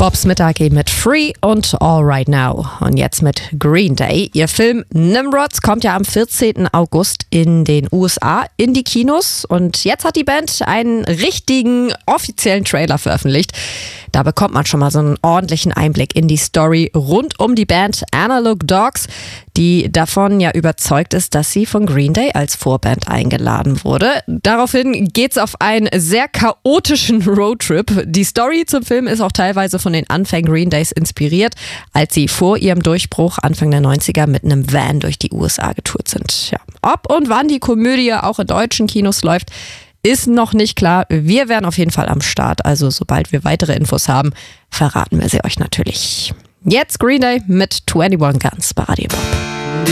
Bobs Mittag mit Free und All Right Now. Und jetzt mit Green Day. Ihr Film Nimrods kommt ja am 14. August in den USA in die Kinos. Und jetzt hat die Band einen richtigen offiziellen Trailer veröffentlicht. Da bekommt man schon mal so einen ordentlichen Einblick in die Story rund um die Band Analog Dogs, die davon ja überzeugt ist, dass sie von Green Day als Vorband eingeladen wurde. Daraufhin geht's auf einen sehr chaotischen Roadtrip. Die Story zum Film ist auch teilweise von den Anfängen Green Days inspiriert, als sie vor ihrem Durchbruch Anfang der 90er mit einem Van durch die USA getourt sind. Ja. Ob und wann die Komödie auch in deutschen Kinos läuft, ist noch nicht klar. Wir wären auf jeden Fall am Start. Also sobald wir weitere Infos haben, verraten wir sie euch natürlich. Jetzt Green Day mit 21 Guns bei Radio Bob.